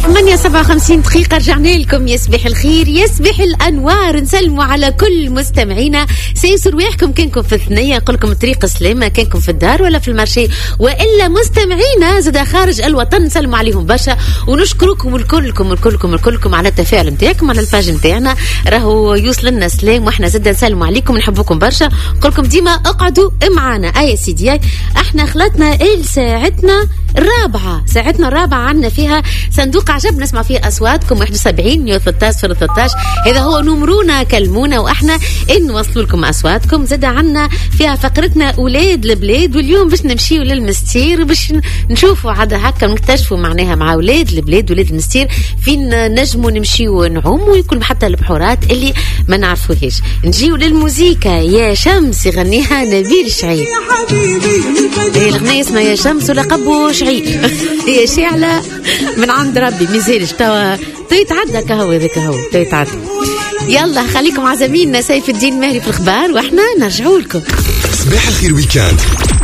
8:57 دقيقة رجعنا لكم. يصبح الخير، يصبح الأنوار، نسلموا على كل مستمعينا. سيسر رواحكم كانكم في الثنية، نقولكم الطريق سلامة، كانكم في الدار ولا في المارشي وإلا مستمعينا زدا خارج الوطن، نسلموا عليهم برشا ونشكركم الكلكم على التفاعل نتاعكم على الباج نتاعنا. راهو يوصل لنا سلام واحنا زدا نسلموا عليكم، نحبكم برشا، نقولكم ديما اقعدوا معنا. يا سيدي احنا خلطنا ساعتنا الرابعة عنا فيها صندوق عجب نسمع فيه أصواتكم 71 13 13. هذا هو نمرونا، كلمونا وإحنا نوصلوا لكم أصواتكم. زاد عنا فيها فقرتنا أولاد البلاد، واليوم باش نمشيوا للمستير باش نشوفوا عاد هكا نكتشفوا معناها مع أولاد البلاد ولاد المستير فين نجموا نمشيوا نعوموا ويكون حتى البحورات اللي ما نعرفوهاش. نجيوا للموسيقى يا شمس يغنيها نبيل شعيب. الأغنية اسمها يا شمس ولقبه شعيب. هي شعلة من عند ربي ميزيلش توا يتعدى كهو ذاك هو يتعدى. يلا خليكم عزمين سيف الدين مهري في الأخبار واحنا نرجعوا لكم. صباح الخير ويكاند